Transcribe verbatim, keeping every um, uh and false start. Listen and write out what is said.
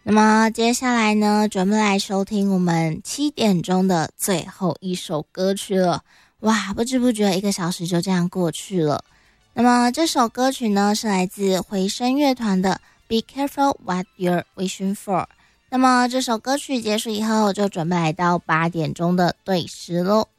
那么接下来呢，准备来收听我们七点钟的最后一首歌曲了。哇，不知不觉一个小时就这样过去了。那么这首歌曲呢，是来自回声乐团的 Be Careful What You're Wishing For。那么这首歌曲结束以后，就准备来到八点钟的对时咯。